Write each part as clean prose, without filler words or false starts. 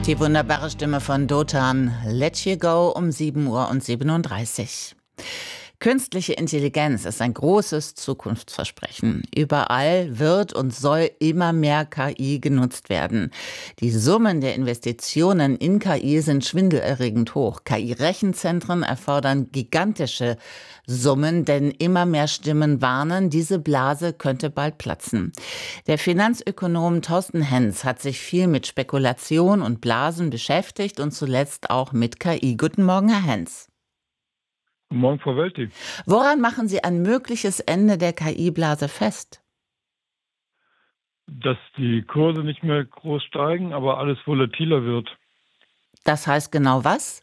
Die wunderbare Stimme von Dotan, Let You Go um 7:37 Uhr. Künstliche Intelligenz ist ein großes Zukunftsversprechen. Überall wird und soll immer mehr KI genutzt werden. Die Summen der Investitionen in KI sind schwindelerregend hoch. KI-Rechenzentren erfordern gigantische Summen, denn immer mehr Stimmen warnen, diese Blase könnte bald platzen. Der Finanzökonom Thorsten Hens hat sich viel mit Spekulation und Blasen beschäftigt und zuletzt auch mit KI. Guten Morgen, Herr Hens. Guten Morgen, Frau Welti. Woran machen Sie ein mögliches Ende der KI-Blase fest? Dass die Kurse nicht mehr groß steigen, aber alles volatiler wird. Das heißt genau was?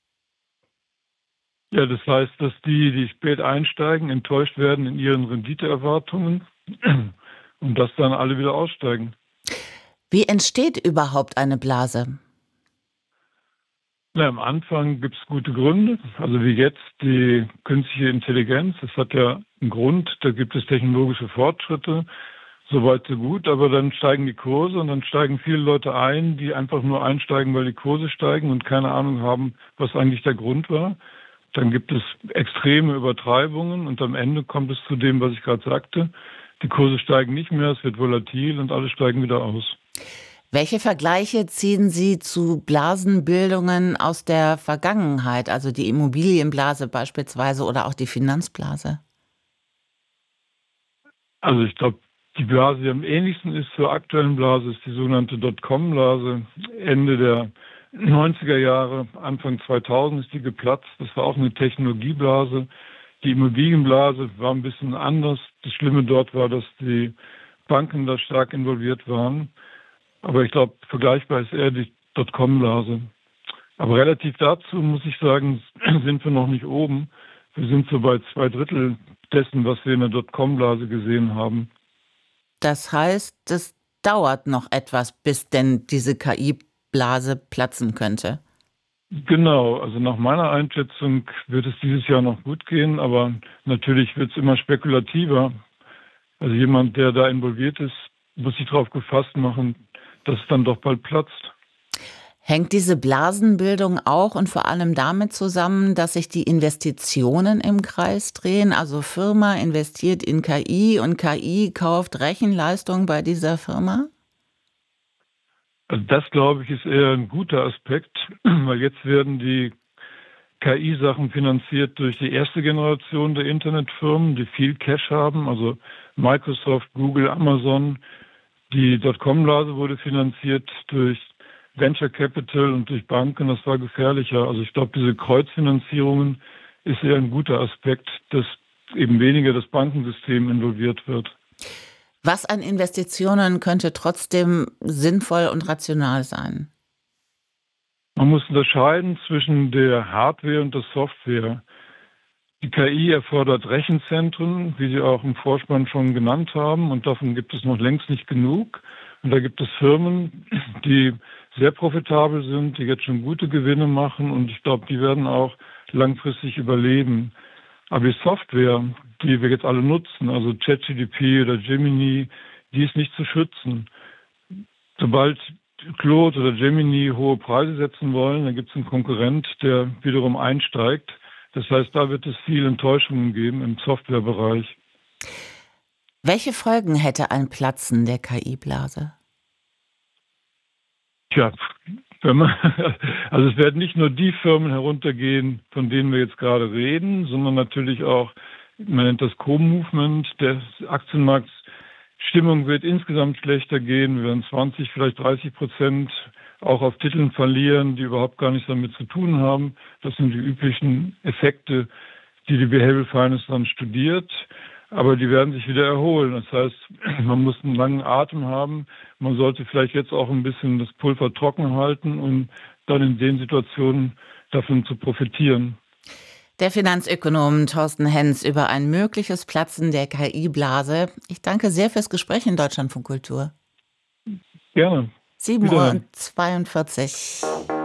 Ja, das heißt, dass die spät einsteigen, enttäuscht werden in ihren Renditeerwartungen und dass dann alle wieder aussteigen. Wie entsteht überhaupt eine Blase? Na, am Anfang gibt es gute Gründe, also wie jetzt die künstliche Intelligenz. Das hat ja einen Grund, da gibt es technologische Fortschritte, soweit so gut, aber dann steigen die Kurse und dann steigen viele Leute ein, die einfach nur einsteigen, weil die Kurse steigen und keine Ahnung haben, was eigentlich der Grund war. Dann gibt es extreme Übertreibungen und am Ende kommt es zu dem, was ich gerade sagte. Die Kurse steigen nicht mehr, es wird volatil und alle steigen wieder aus. Welche Vergleiche ziehen Sie zu Blasenbildungen aus der Vergangenheit, also die Immobilienblase beispielsweise oder auch die Finanzblase? Also ich glaube, die Blase, die am ähnlichsten ist zur aktuellen Blase, ist die sogenannte Dotcom-Blase. Ende der 90er Jahre, Anfang 2000 ist die geplatzt. Das war auch eine Technologieblase. Die Immobilienblase war ein bisschen anders. Das Schlimme dort war, dass die Banken da stark involviert waren. Aber ich glaube, vergleichbar ist eher die Dotcom-Blase. Aber relativ dazu muss ich sagen, sind wir noch nicht oben. Wir sind so bei 2/3 dessen, was wir in der Dotcom-Blase gesehen haben. Das heißt, es dauert noch etwas, bis denn diese KI-Blase platzen könnte. Genau, also nach meiner Einschätzung wird es dieses Jahr noch gut gehen, aber natürlich wird es immer spekulativer. Also jemand, der da involviert ist, muss sich darauf gefasst machen, dass es dann doch bald platzt. Hängt diese Blasenbildung auch und vor allem damit zusammen, dass sich die Investitionen im Kreis drehen? Also Firma investiert in KI und KI kauft Rechenleistung bei dieser Firma? Also das, glaube ich, ist eher ein guter Aspekt, weil jetzt werden die KI-Sachen finanziert durch die erste Generation der Internetfirmen, die viel Cash haben, also Microsoft, Google, Amazon. Die Dotcom-Blase wurde finanziert durch Venture Capital und durch Banken. Das war gefährlicher. Also ich glaube, diese Kreuzfinanzierungen ist eher ein guter Aspekt, dass eben weniger das Bankensystem involviert wird. Was an Investitionen könnte trotzdem sinnvoll und rational sein? Man muss unterscheiden zwischen der Hardware und der Software. Die KI erfordert Rechenzentren, wie Sie auch im Vorspann schon genannt haben, und davon gibt es noch längst nicht genug. Und da gibt es Firmen, die sehr profitabel sind, die jetzt schon gute Gewinne machen, und ich glaube, die werden auch langfristig überleben. Aber die Software, die wir jetzt alle nutzen, also ChatGPT oder Gemini, die ist nicht zu schützen. Sobald Claude oder Gemini hohe Preise setzen wollen, dann gibt es einen Konkurrent, der wiederum einsteigt. Das heißt, da wird es viel Enttäuschungen geben im Softwarebereich. Welche Folgen hätte ein Platzen der KI-Blase? Tja, also es werden nicht nur die Firmen heruntergehen, von denen wir jetzt gerade reden, sondern natürlich auch, man nennt das Co-Movement, der Aktienmarktstimmung wird insgesamt schlechter gehen. Wir werden 20, vielleicht 30% auch auf Titeln verlieren, die überhaupt gar nichts damit zu tun haben. Das sind die üblichen Effekte, die Behavioral Finance dann studiert. Aber die werden sich wieder erholen. Das heißt, man muss einen langen Atem haben. Man sollte vielleicht jetzt auch ein bisschen das Pulver trocken halten, um dann in den Situationen davon zu profitieren. Der Finanzökonom Thorsten Hens über ein mögliches Platzen der KI-Blase. Ich danke sehr fürs Gespräch in Deutschlandfunk Kultur. Gerne. 7:42 Uhr.